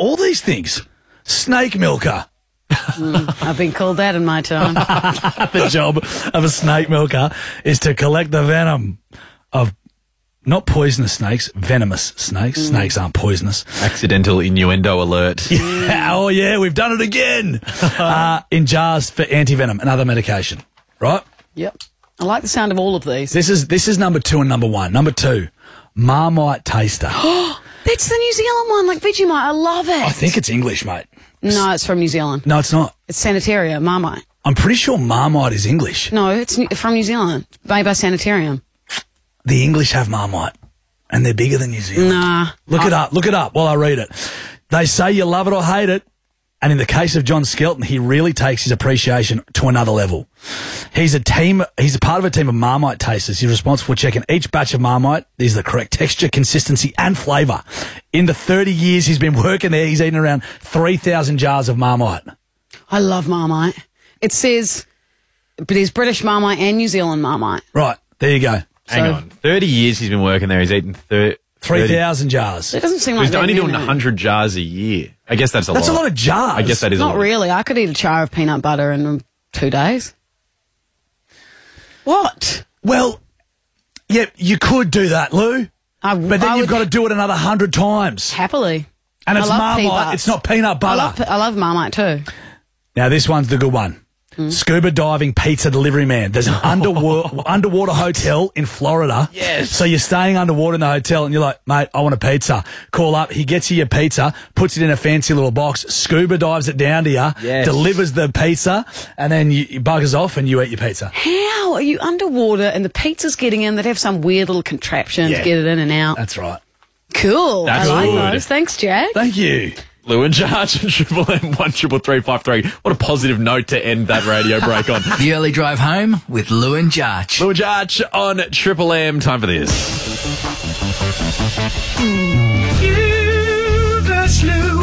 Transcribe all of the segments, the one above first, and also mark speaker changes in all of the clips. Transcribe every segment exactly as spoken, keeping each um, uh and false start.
Speaker 1: all these things. Snake milker.
Speaker 2: Mm, I've been called that in my time.
Speaker 1: The job of a snake milker is to collect the venom of not poisonous snakes, venomous snakes. Mm. Snakes aren't poisonous.
Speaker 3: Accidental innuendo alert.
Speaker 1: Yeah, oh, yeah, we've done it again. uh, in jars for anti-venom and other medication, right?
Speaker 2: Yep. I like the sound of all of these.
Speaker 1: This is this is number two and number one. Number two, Marmite taster.
Speaker 2: That's the New Zealand one, like Vegemite. I love it.
Speaker 1: I think it's English, mate.
Speaker 2: No, it's from New Zealand.
Speaker 1: No, it's not.
Speaker 2: It's Sanitarium, Marmite.
Speaker 1: I'm pretty sure Marmite is English.
Speaker 2: No, it's new- from New Zealand. Made by Sanitarium.
Speaker 1: The English have Marmite, and they're bigger than New Zealand.
Speaker 2: Nah.
Speaker 1: Look
Speaker 2: I-
Speaker 1: it up. Look it up while I read it. They say you love it or hate it, and in the case of John Skelton, he really takes his appreciation to another level. He's a team. He's a part of a team of Marmite tasters. He's responsible for checking each batch of Marmite is the correct texture, consistency, and flavour. In the thirty years he's been working there, he's eaten around three thousand jars of Marmite.
Speaker 2: I love Marmite. It says, but there's British Marmite and New Zealand Marmite.
Speaker 1: Right, there you go.
Speaker 3: Hang
Speaker 2: So-
Speaker 3: on. thirty years he's been working there. He's eaten thir-
Speaker 1: three thousand jars.
Speaker 2: It doesn't seem like
Speaker 3: He's
Speaker 2: that
Speaker 3: only doing
Speaker 2: many.
Speaker 3: one hundred jars a year. I guess that's a
Speaker 1: That's
Speaker 3: lot.
Speaker 1: a lot of jars.
Speaker 3: I guess that is a
Speaker 2: Not
Speaker 3: lot.
Speaker 2: really. I could eat a jar of peanut butter in um, two days. What?
Speaker 1: Well, yeah, you could do that, Lou.
Speaker 2: I,
Speaker 1: But then
Speaker 2: I
Speaker 1: you've
Speaker 2: would
Speaker 1: got to do it another hundred times.
Speaker 2: happily.
Speaker 1: And
Speaker 2: I
Speaker 1: it's
Speaker 2: love
Speaker 1: Marmite,
Speaker 2: peanuts.
Speaker 1: it's not peanut
Speaker 2: I
Speaker 1: butter.
Speaker 2: love, I love Marmite too.
Speaker 1: Now, this one's the good one.
Speaker 2: Hmm.
Speaker 1: Scuba diving pizza delivery man. There's an underwater, underwater hotel in Florida.
Speaker 3: Yes.
Speaker 1: So you're staying underwater in the hotel and you're like, mate, I want a pizza. Call up. He gets you your pizza, puts it in a fancy little box, scuba dives it down to you,
Speaker 3: Yes.
Speaker 1: delivers the pizza, and then you, you buggers off and you eat your pizza.
Speaker 2: How are you underwater and the pizza's getting in? They'd have some weird little contraption
Speaker 1: Yeah.
Speaker 2: to get it in and out.
Speaker 1: That's right.
Speaker 2: Cool.
Speaker 3: That's
Speaker 2: I like
Speaker 3: good.
Speaker 2: those. Thanks, Jack.
Speaker 1: Thank you.
Speaker 3: Lou and Jarch and Triple M one triple three five three. What a positive note to end that radio break on.
Speaker 4: The early drive home with Lou and Jarch.
Speaker 3: Lou and Jarch on Triple M. Time for this.
Speaker 5: You versus Lou.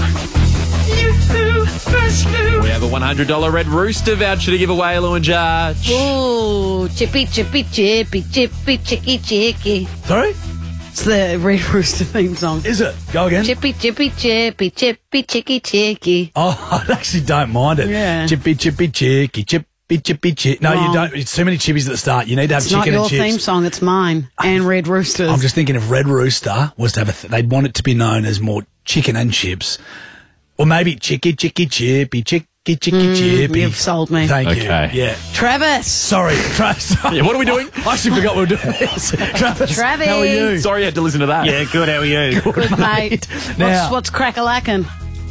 Speaker 5: You versus Lou.
Speaker 3: We have a one hundred dollars Red Rooster voucher to give away, Lou and Jarch.
Speaker 2: Oh, chippy, chippy, chippy, chippy, chicky, chicky.
Speaker 1: Sorry?
Speaker 2: It's the Red Rooster theme song.
Speaker 1: Is it? Go again.
Speaker 2: Chippy, chippy, chippy, chippy, chicky, chicky.
Speaker 1: Oh, I actually don't mind it.
Speaker 2: Yeah.
Speaker 1: Chippy, chippy, chicky, chippy, chippy, chicky. No,
Speaker 2: Wrong.
Speaker 1: you don't. It's too many chippies at the start. You need to have
Speaker 2: It's not
Speaker 1: chicken
Speaker 2: your
Speaker 1: and chips.
Speaker 2: theme song, it's mine. And Red Roosters.
Speaker 1: I'm just thinking if Red Rooster was to have a, th- they'd want it to be known as more chicken and chips. Or maybe chicky, chicky, chippy, chicky, chicky, chippy.
Speaker 2: you've sold me.
Speaker 1: Thank
Speaker 3: Okay.
Speaker 1: you. Yeah.
Speaker 2: Travis.
Speaker 1: Sorry, Travis.
Speaker 3: Yeah, what are we doing?
Speaker 1: I actually forgot we were doing this. Travis,
Speaker 2: Travis.
Speaker 1: how are you?
Speaker 3: Sorry you had to listen to that.
Speaker 6: Yeah, good. How are you?
Speaker 2: Good, mate.
Speaker 1: Now-
Speaker 2: what's, what's crack-a-lackin'?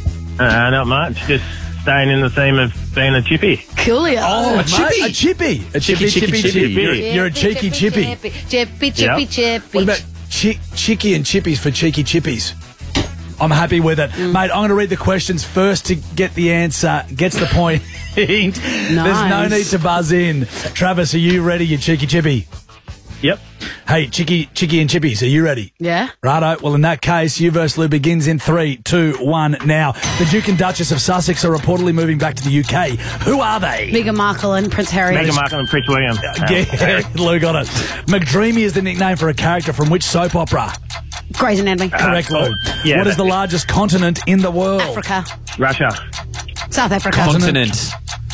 Speaker 6: Uh, not much. Just staying in the theme of being a chippy.
Speaker 2: Coolio.
Speaker 1: Oh,
Speaker 3: a chippy.
Speaker 1: A chippy. A
Speaker 3: Chippy,
Speaker 1: chippy,
Speaker 3: chippy,
Speaker 1: chippy,
Speaker 3: chippy.
Speaker 1: chippy. You're, you're a cheeky chippy.
Speaker 2: Chippy, chippy, chippy,
Speaker 6: Yep.
Speaker 2: chippy.
Speaker 1: What about chi- chicky and chippies for cheeky chippies? I'm happy with it.
Speaker 2: Mm.
Speaker 1: Mate, I'm going to read the questions first to get the answer. Gets the point. There's no
Speaker 2: Nice.
Speaker 1: need to buzz in. Travis, are you ready, you cheeky chippy?
Speaker 6: Yep.
Speaker 1: Hey, Chicky, Chicky and Chippies, are you ready?
Speaker 2: Yeah?
Speaker 1: Righto. Well, in that case, you versus Lou begins in three, two, one. Now, the Duke and Duchess of Sussex are reportedly moving back to the U K. Who are they?
Speaker 2: Meghan Markle and Prince Harry.
Speaker 6: Meghan Markle and Prince William. Uh,
Speaker 1: Yeah, Lou got it. McDreamy is the nickname for a character from which soap opera?
Speaker 2: Grey's Anatomy.
Speaker 1: Correct, Lou.
Speaker 6: yeah,
Speaker 1: what is the
Speaker 6: that's it.
Speaker 1: largest continent in the world?
Speaker 2: Africa.
Speaker 6: Russia.
Speaker 2: South Africa.
Speaker 3: Continent.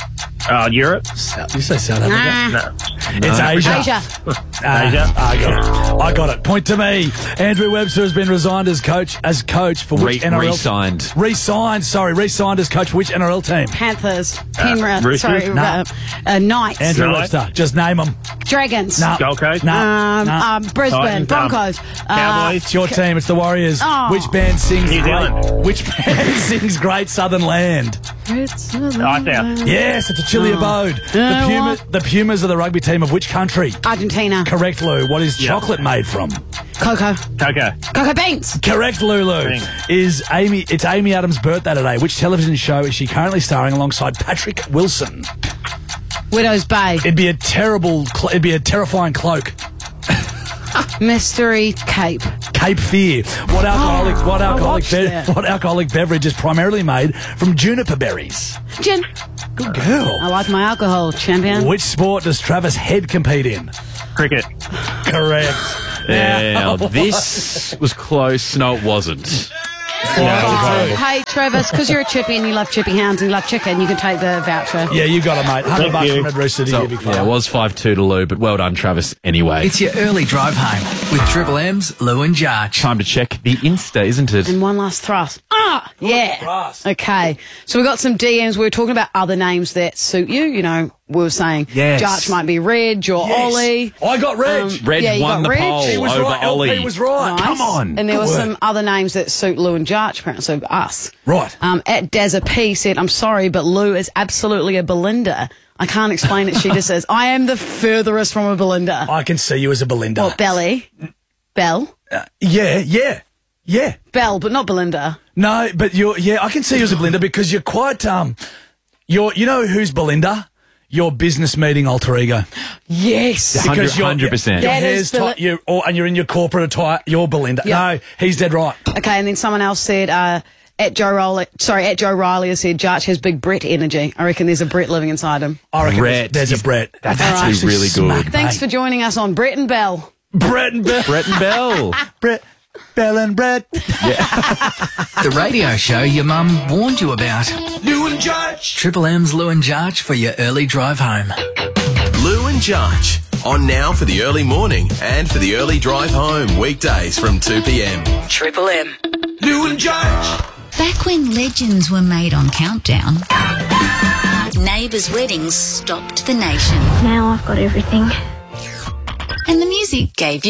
Speaker 6: Uh, Europe.
Speaker 1: South, you say South Africa?
Speaker 2: Nah.
Speaker 6: No.
Speaker 1: It's Asia.
Speaker 2: Asia.
Speaker 1: Ah,
Speaker 6: Asia.
Speaker 1: I got it. I got it. Point to me. Andrew Webster has been resigned as coach as coach for which
Speaker 3: Re-
Speaker 1: N R L?
Speaker 3: re-signed.
Speaker 1: Re-signed. Sorry, re-signed as coach for which N R L team?
Speaker 2: Panthers. Penrith.
Speaker 6: Roosters?
Speaker 2: Sorry.
Speaker 1: Nah.
Speaker 2: Uh, uh, Knights.
Speaker 1: Andrew
Speaker 6: Right.
Speaker 1: Webster. Just name them.
Speaker 2: Dragons.
Speaker 1: No.
Speaker 6: Gold Coast.
Speaker 1: No.
Speaker 2: Um,
Speaker 1: no.
Speaker 2: um, Brisbane.
Speaker 6: Titans, um,
Speaker 2: Broncos. Uh,
Speaker 6: Cowboys.
Speaker 1: It's your team. It's the Warriors.
Speaker 2: Oh.
Speaker 1: Which band sings
Speaker 6: New
Speaker 1: great,
Speaker 6: Zealand.
Speaker 1: Which band sings Great Southern Land?
Speaker 2: It's uh,
Speaker 6: Ice out.
Speaker 1: Yes, it's a chilly
Speaker 2: Oh.
Speaker 1: abode. The,
Speaker 2: Uh,
Speaker 1: Puma,
Speaker 2: what?
Speaker 1: the Pumas are the rugby team of which country?
Speaker 2: Argentina.
Speaker 1: Correct, Lou. What is
Speaker 6: Yeah.
Speaker 1: chocolate made from?
Speaker 2: Cocoa.
Speaker 6: Coco.
Speaker 2: Cocoa beans.
Speaker 1: Correct, Lulu.
Speaker 6: Thanks.
Speaker 1: Is Amy? It's Amy Adams' birthday today. Which television show is she currently starring alongside Patrick Wilson?
Speaker 2: Widow's Bay.
Speaker 1: It'd be a terrible. Cl- it'd be a terrifying cloak.
Speaker 2: Mystery Cape.
Speaker 1: Cape Fear. What alcoholic? what
Speaker 2: I
Speaker 1: alcoholic?
Speaker 2: watched
Speaker 1: Be-
Speaker 2: that.
Speaker 1: what alcoholic beverage is primarily made from juniper berries?
Speaker 2: Gin.
Speaker 1: Good
Speaker 2: I
Speaker 1: girl.
Speaker 2: like my alcohol, champion.
Speaker 1: Which sport does Travis Head compete in?
Speaker 6: Cricket.
Speaker 1: Correct.
Speaker 3: Now, this was close. No, it wasn't.
Speaker 2: Five. Hey, Travis, because you're a chippy and you love chippy hounds and you love chicken, you can take the voucher.
Speaker 1: Yeah, you got it, mate. one hundred
Speaker 6: Thank
Speaker 1: bucks
Speaker 6: you.
Speaker 1: from Red Rooster to
Speaker 3: So,
Speaker 1: you, big fella.
Speaker 3: yeah, it was five two to Lou, but well done, Travis, anyway.
Speaker 4: It's your early drive home with Triple M's Lou and Jarch.
Speaker 3: Time to check the Insta, isn't it?
Speaker 2: And one last thrust. Ah, yeah.
Speaker 1: thrust.
Speaker 2: Okay. So we got some D Ms. We were talking about other names that suit you. You know, we were saying
Speaker 3: Yes.
Speaker 2: Jarch might be Reg or
Speaker 1: Yes.
Speaker 2: Ollie.
Speaker 1: I got Reg.
Speaker 2: Um,
Speaker 3: Reg
Speaker 2: yeah, you
Speaker 3: won
Speaker 2: got
Speaker 3: the
Speaker 2: Reg.
Speaker 3: poll
Speaker 1: He was
Speaker 3: over
Speaker 1: right.
Speaker 3: Ollie.
Speaker 1: L P was right.
Speaker 2: Nice.
Speaker 1: Come on.
Speaker 2: And there
Speaker 1: Good
Speaker 2: were
Speaker 1: work.
Speaker 2: some other names that suit Lou and Jarch, apparently, so us.
Speaker 1: Right.
Speaker 2: Um, at Dazza P said, I'm sorry, but Lou is absolutely a Belinda. I can't explain it. She just says, I am the furthest from a Belinda.
Speaker 1: I can see you as a Belinda.
Speaker 2: What, Belly? Belle?
Speaker 1: Uh, yeah, yeah, yeah.
Speaker 2: Belle, but not Belinda.
Speaker 1: No, but you're, yeah, I can see you as a Belinda because you're quite, um, you're, you know who's Belinda? Your business meeting alter ego.
Speaker 2: Yes.
Speaker 3: Hundred-
Speaker 1: Because your-
Speaker 3: one hundred percent.
Speaker 1: Your
Speaker 2: That
Speaker 1: hair's
Speaker 2: is Beli-
Speaker 1: tight, you, or, and you're in your corporate attire, you're Belinda.
Speaker 2: Yeah.
Speaker 1: No, he's dead right.
Speaker 2: Okay, and then someone else said, uh, at Joe Riley, sorry, at Joe Riley has said, Jarch has big Brett energy. I reckon there's a Brett living inside him.
Speaker 1: I reckon
Speaker 3: Brett.
Speaker 1: there's, there's a Brett.
Speaker 3: That's
Speaker 2: All right.
Speaker 3: actually really good.
Speaker 1: Smack,
Speaker 2: Thanks
Speaker 1: mate.
Speaker 2: for joining us on Brett and Bell.
Speaker 1: Brett and Bell.
Speaker 3: Brett and Bell.
Speaker 1: Brett. Bell and Brett.
Speaker 4: The radio show your mum warned you about.
Speaker 1: Lou and Judge.
Speaker 4: Triple M's Lou and Jarch for your early drive home.
Speaker 7: Lou and Jarch. On now for the early morning and for the early drive home. Weekdays from two p.m.
Speaker 4: Triple M.
Speaker 1: Lou and Judge.
Speaker 8: Back when legends were made on Countdown, neighbours' weddings stopped the nation.
Speaker 5: Now I've got everything.
Speaker 8: And the music gave you